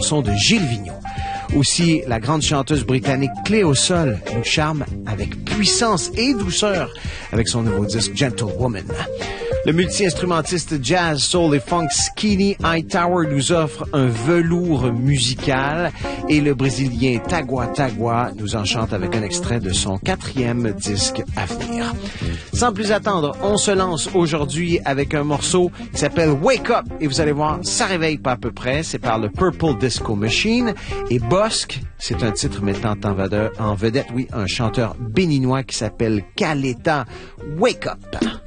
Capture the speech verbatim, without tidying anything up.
chansons de Gilles Vigneault. Aussi, la grande chanteuse britannique Cléo Sol nous charme avec puissance et douceur avec son nouveau disque Gentlewoman. Le multi-instrumentiste jazz, soul et funk Skinny Hightower nous offre un velours musical et le Brésilien Tagua Tagua nous enchante avec un extrait de son quatrième disque à venir. Sans plus attendre, on se lance aujourd'hui avec un morceau qui s'appelle Wake Up et vous allez voir, ça réveille pas à peu près. C'est par le Purple Disco Machine et Bosque, c'est un titre mettant en vedette, en vedette, oui, un chanteur béninois qui s'appelle Kaleta. Wake Up.